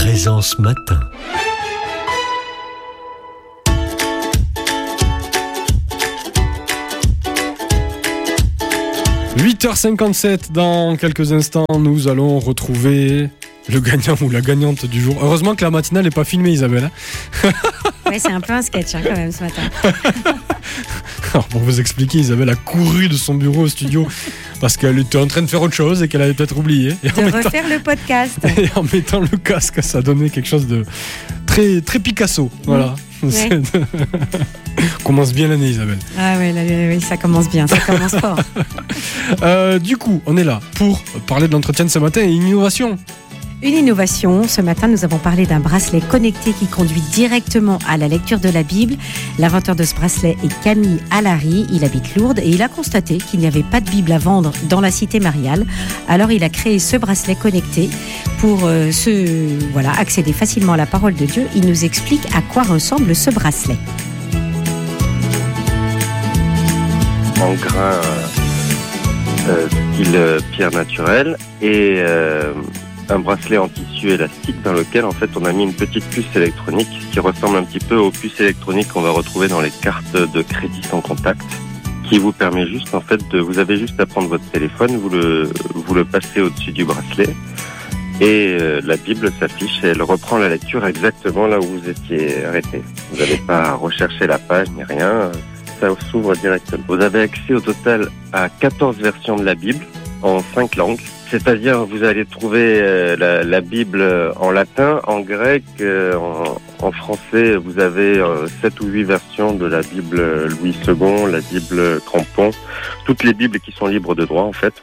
Présence matin. « 8h57, dans quelques instants, nous allons retrouver le gagnant ou la gagnante du jour. Heureusement que la matinale n'est pas filmée, Isabelle. Ouais, c'est un peu un sketch quand même ce matin. Alors, pour vous expliquer, Isabelle a couru de son bureau au studio parce qu'elle était en train de faire autre chose et qu'elle avait peut-être oublié. Et refaire le podcast. Et en mettant le casque, ça donnait quelque chose de très, très Picasso. Voilà. Ouais. Commence bien l'année, Isabelle. Ah oui, ça commence bien, ça commence fort. Du coup, on est là pour parler de l'entretien de ce matin et innovation. Une innovation, ce matin nous avons parlé d'un bracelet connecté qui conduit directement à la lecture de la Bible. L'inventeur de ce bracelet est Camille Allary, il habite Lourdes et il a constaté qu'il n'y avait pas de Bible à vendre dans la cité mariale. Alors il a créé ce bracelet connecté pour accéder facilement à la parole de Dieu. Il nous explique à quoi ressemble ce bracelet. En grain style pierre naturelle et un bracelet en tissu élastique dans lequel en fait on a mis une petite puce électronique qui ressemble un petit peu aux puces électroniques qu'on va retrouver dans les cartes de crédit sans contact, qui vous permet juste en fait vous avez juste à prendre votre téléphone, vous le passez au-dessus du bracelet et la Bible s'affiche et elle reprend la lecture exactement là où vous étiez arrêté. Vous n'allez pas rechercher la page ni rien, ça s'ouvre directement. Vous avez accès au total à 14 versions de la Bible en 5 langues. C'est-à-dire, vous allez trouver la Bible en latin, en grec, en français. Vous avez 7 ou 8 versions de la Bible Louis II, la Bible Crampon, toutes les Bibles qui sont libres de droit, en fait.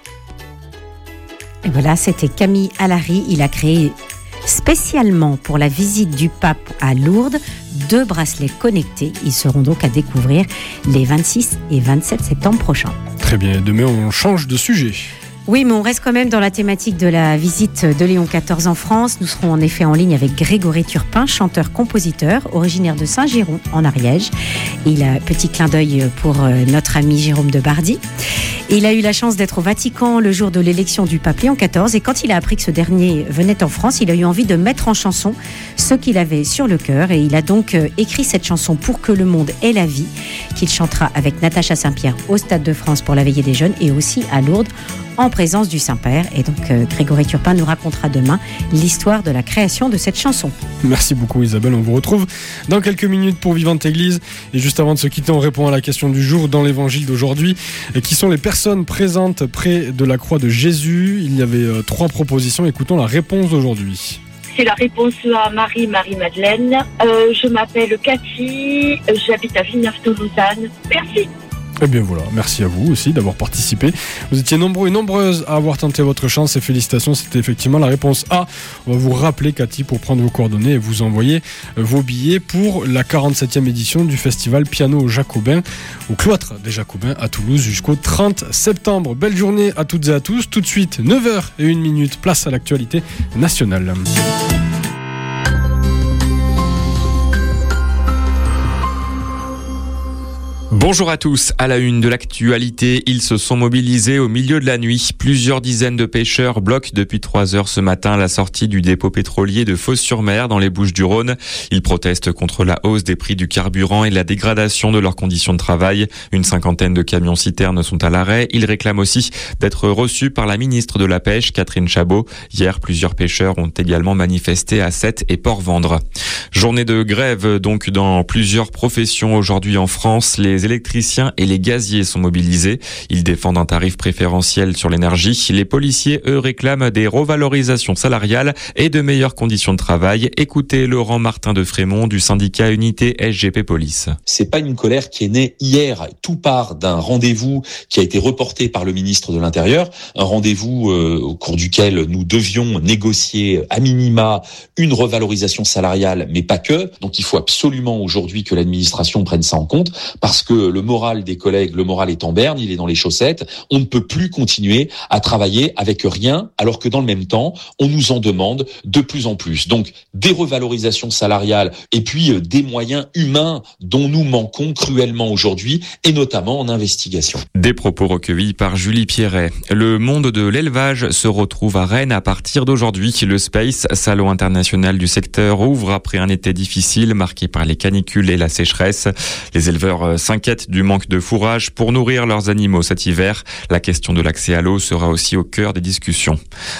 Et voilà, c'était Camille Allary. Il a créé spécialement pour la visite du pape à Lourdes 2 bracelets connectés. Ils seront donc à découvrir les 26 et 27 septembre prochains. Très bien, demain on change de sujet. Oui, mais on reste quand même dans la thématique de la visite de Léon XIV en France. Nous serons en effet en ligne avec Grégory Turpin, chanteur-compositeur, originaire de Saint-Giron, en Ariège. Il a un petit clin d'œil pour notre ami Jérôme de Bardi. Et il a eu la chance d'être au Vatican le jour de l'élection du pape Léon XIV. Et quand il a appris que ce dernier venait en France, il a eu envie de mettre en chanson ce qu'il avait sur le cœur. Et il a donc écrit cette chanson Pour que le monde ait la vie, qu'il chantera avec Natacha Saint-Pierre au Stade de France pour la Veillée des Jeunes et aussi à Lourdes en présence du Saint-Père. Et donc Grégory Turpin nous racontera demain l'histoire de la création de cette chanson. Merci beaucoup Isabelle, on vous retrouve dans quelques minutes pour Vivante Église. Et juste avant de se quitter, on répond à la question du jour dans l'évangile d'aujourd'hui. Qui sont les personnes présentes près de la croix de Jésus? Il y avait 3 propositions, écoutons la réponse d'aujourd'hui. C'est la réponse à Marie-Madeleine. Je m'appelle Cathy, j'habite à Villeneuve-de-Lausanne. Merci. Eh bien voilà, merci à vous aussi d'avoir participé. Vous étiez nombreux et nombreuses à avoir tenté votre chance et félicitations, c'était effectivement la réponse A. On va vous rappeler Cathy pour prendre vos coordonnées et vous envoyer vos billets pour la 47e édition du festival Piano Jacobin au cloître des Jacobins à Toulouse jusqu'au 30 septembre. Belle journée à toutes et à tous. Tout de suite, 9h01, place à l'actualité nationale. Bonjour à tous, à la une de l'actualité, ils se sont mobilisés au milieu de la nuit. Plusieurs dizaines de pêcheurs bloquent depuis 3 heures ce matin la sortie du dépôt pétrolier de Fos-sur-Mer dans les Bouches-du-Rhône. Ils protestent contre la hausse des prix du carburant et la dégradation de leurs conditions de travail. Une 50aine de camions-citernes sont à l'arrêt. Ils réclament aussi d'être reçus par la ministre de la Pêche, Catherine Chabot. Hier, plusieurs pêcheurs ont également manifesté à Sète et Port-Vendre. Journée de grève donc dans plusieurs professions aujourd'hui en France. Les électriciens et les gaziers sont mobilisés. Ils défendent un tarif préférentiel sur l'énergie. Les policiers, eux, réclament des revalorisations salariales et de meilleures conditions de travail. Écoutez Laurent Martin de Frémont du syndicat Unité SGP Police. C'est pas une colère qui est née hier. Tout part d'un rendez-vous qui a été reporté par le ministre de l'Intérieur. Un rendez-vous au cours duquel nous devions négocier à minima une revalorisation salariale, mais pas que. Donc il faut absolument aujourd'hui que l'administration prenne ça en compte parce que puisque le moral des collègues, le moral est en berne, il est dans les chaussettes. On ne peut plus continuer à travailler avec rien, alors que dans le même temps, on nous en demande de plus en plus. Donc, des revalorisations salariales et puis des moyens humains dont nous manquons cruellement aujourd'hui, et notamment en investigation. Des propos recueillis par Julie Pierret. Le monde de l'élevage se retrouve à Rennes à partir d'aujourd'hui. Le Space, salon international du secteur, ouvre après un été difficile marqué par les canicules et la sécheresse. Les éleveurs s'inquiètent du manque de fourrage pour nourrir leurs animaux cet hiver. La question de l'accès à l'eau sera aussi au cœur des discussions.